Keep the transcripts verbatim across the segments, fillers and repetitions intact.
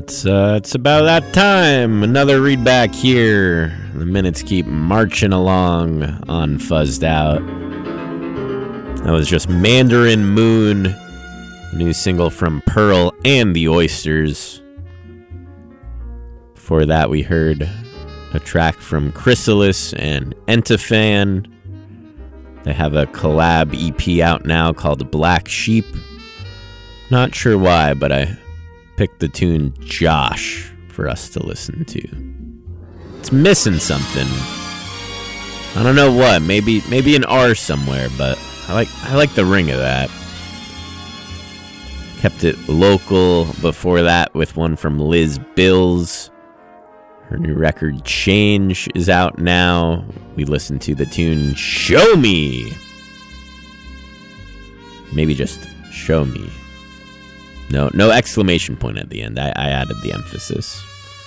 It's, uh, it's about that time. Another read back here. The minutes keep marching along on Fuzzed Out. That was just Mandarin Moon, a new single from Pearl and the Oysters. Before that, we heard a track from Chrysalis and Entafan. They have a collab E P out now called Black Sheep. Not sure why, but I picked the tune Josh for us to listen to. It's missing something. I don't know what. Maybe maybe an R somewhere, but I like I like the ring of that. Kept it local before that with one from Liz Bills. Her new record Change is out now. We listened to the tune Show Me. Maybe just Show Me. No, no exclamation point at the end. I, I added the emphasis.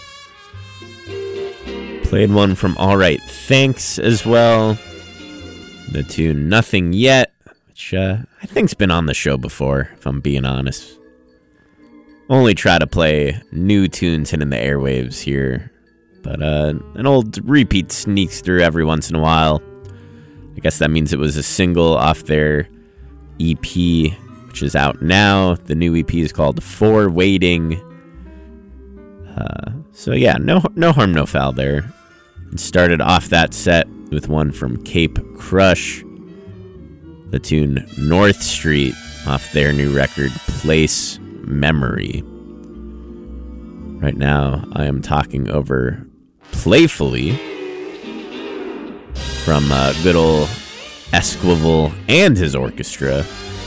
Played one from Alright Thanks as well. The tune Nothing Yet, which uh, I think's been on the show before, if I'm being honest. Only try to play new tunes hitting the airwaves here. But uh, an old repeat sneaks through every once in a while. I guess that means it was a single off their E P, which is out now. The new E P is called For Waiting. Uh, so yeah, no no harm, no foul there. And started off that set with one from Cape Crush. The tune North Street off their new record Place Memory. Right now, I am talking over Playfully from uh, good old Esquivel and his orchestra.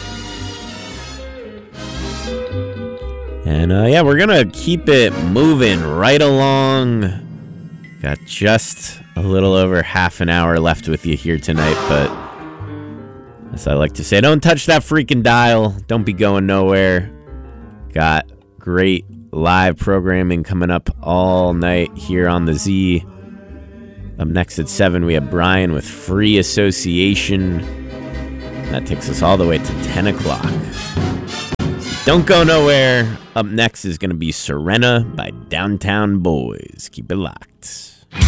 And uh, yeah, we're gonna keep it moving right along. Got just a little over half an hour left with you here tonight, but as I like to say, don't touch that freaking dial. Don't be going nowhere. Got great live programming coming up all night here on the Z. Up next at seven, we have Brian with Free Association. That takes us all the way to ten o'clock. So don't go nowhere. Up next is going to be Serena by Downtown Boys. Keep it locked.